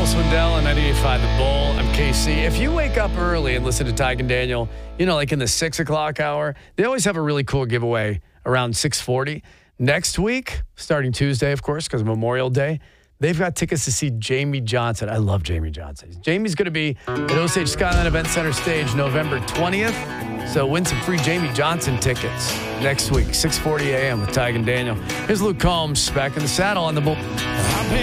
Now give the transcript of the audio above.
Swindell on 98.5 The Bull. I'm KC. If you wake up early and listen to Tyke and Daniel, like in the 6 o'clock hour, they always have a really cool giveaway around 6:40. Next week, starting Tuesday, of course, because of Memorial Day, they've got tickets to see Jamey Johnson. I love Jamey Johnson. Jamey's going to be at Osage Skyline Event Center stage November 20th. So win some free Jamey Johnson tickets next week, 6:40 a.m. with Tyke and Daniel. Here's Luke Combs back in the saddle on the Bull.